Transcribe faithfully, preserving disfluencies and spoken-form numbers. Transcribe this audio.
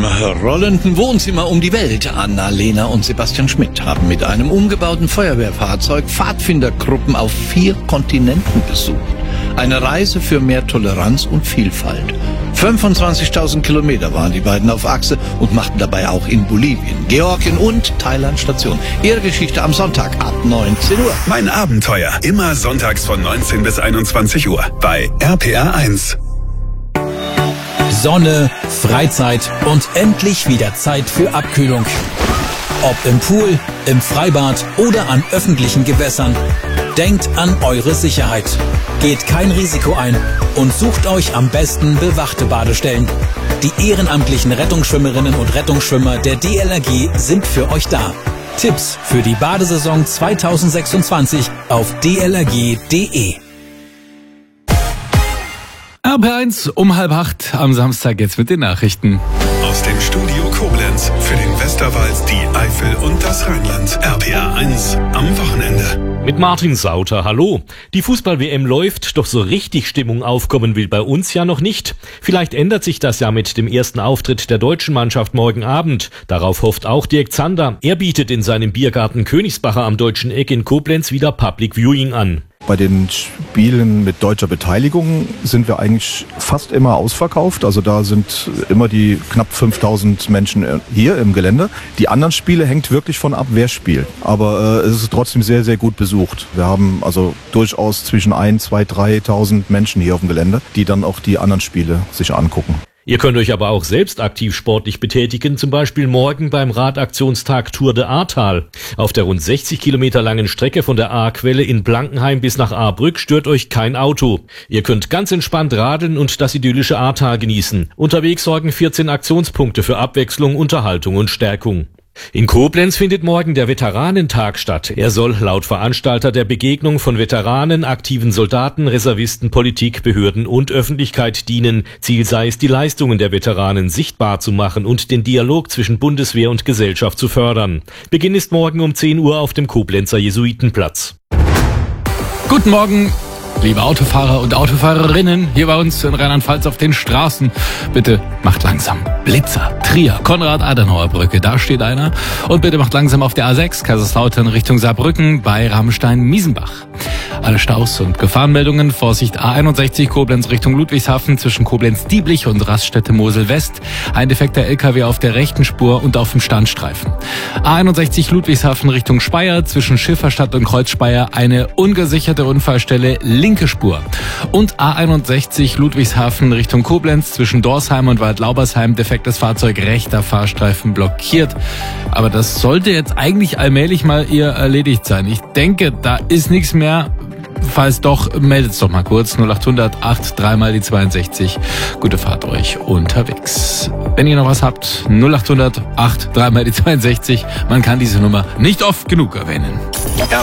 rollenden Wohnzimmer um die Welt. Anna-Lena und Sebastian Schmidt haben mit einem umgebauten Feuerwehrfahrzeug Pfadfindergruppen auf vier Kontinenten besucht. Eine Reise für mehr Toleranz und Vielfalt. fünfundzwanzigtausend Kilometer waren die beiden auf Achse und machten dabei auch in Bolivien, Georgien und Thailand Station. Ihre Geschichte am Sonntag ab neunzehn Uhr. Mein Abenteuer, immer sonntags von neunzehn bis einundzwanzig Uhr bei R P R eins. Sonne, Freizeit und endlich wieder Zeit für Abkühlung. Ob im Pool, im Freibad oder an öffentlichen Gewässern. Denkt an eure Sicherheit. Geht kein Risiko ein und sucht euch am besten bewachte Badestellen. Die ehrenamtlichen Rettungsschwimmerinnen und Rettungsschwimmer der D L R G sind für euch da. Tipps für die Badesaison zweitausendsechsundzwanzig auf d l r g punkt d e. R P R eins um halb acht am Samstag jetzt mit den Nachrichten. Aus dem Studio Koblenz für den Westerwald, die Eifel und das Rheinland. R P R eins am Wochenende. Mit Martin Sauter, hallo. Die Fußball-W M läuft, doch so richtig Stimmung aufkommen will bei uns ja noch nicht. Vielleicht ändert sich das ja mit dem ersten Auftritt der deutschen Mannschaft morgen Abend. Darauf hofft auch Dirk Zander. Er bietet in seinem Biergarten Königsbacher am Deutschen Eck in Koblenz wieder Public Viewing an. Bei den Spielen mit deutscher Beteiligung sind wir eigentlich fast immer ausverkauft. Also da sind immer die knapp fünftausend Menschen hier im Gelände. Die anderen Spiele hängt wirklich von ab, wer spielt. Aber äh, es ist trotzdem sehr, sehr gut besucht. Wir haben also durchaus zwischen ein, zwei, dreitausend Menschen hier auf dem Gelände, die dann auch die anderen Spiele sich angucken. Ihr könnt euch aber auch selbst aktiv sportlich betätigen, zum Beispiel morgen beim Radaktionstag Tour de Ahrtal. Auf der rund sechzig Kilometer langen Strecke von der Ahrquelle in Blankenheim bis nach Ahrbrück stört euch kein Auto. Ihr könnt ganz entspannt radeln und das idyllische Ahrtal genießen. Unterwegs sorgen vierzehn Aktionspunkte für Abwechslung, Unterhaltung und Stärkung. In Koblenz findet morgen der Veteranentag statt. Er soll laut Veranstalter der Begegnung von Veteranen, aktiven Soldaten, Reservisten, Politik, Behörden und Öffentlichkeit dienen. Ziel sei es, die Leistungen der Veteranen sichtbar zu machen und den Dialog zwischen Bundeswehr und Gesellschaft zu fördern. Beginn ist morgen um zehn Uhr auf dem Koblenzer Jesuitenplatz. Guten Morgen, liebe Autofahrer und Autofahrerinnen hier bei uns in Rheinland-Pfalz auf den Straßen. Bitte macht langsam. Blitzer, Trier, Konrad-Adenauer-Brücke, da steht einer. Und bitte macht langsam auf der A sechs, Kaiserslautern Richtung Saarbrücken bei Rammstein-Miesenbach. Alle Staus und Gefahrenmeldungen, Vorsicht A einundsechzig Koblenz Richtung Ludwigshafen zwischen Koblenz-Dieblich und Raststätte-Mosel-West. Ein defekter L K W auf der rechten Spur und auf dem Standstreifen. A einundsechzig Ludwigshafen Richtung Speyer zwischen Schifferstadt und Kreuzspeyer eine ungesicherte Unfallstelle, linke Spur. Und A einundsechzig Ludwigshafen Richtung Koblenz zwischen Dorsheim und Waldlaubersheim defektes Fahrzeug, rechter Fahrstreifen blockiert. Aber das sollte jetzt eigentlich allmählich mal eher erledigt sein. Ich denke, da ist nichts mehr. Falls doch, meldet's doch mal kurz. null achthundert acht drei mal die zweiundsechzig. Gute Fahrt euch unterwegs. Wenn ihr noch was habt, null achthundert acht drei mal die zweiundsechzig. Man kann diese Nummer nicht oft genug erwähnen.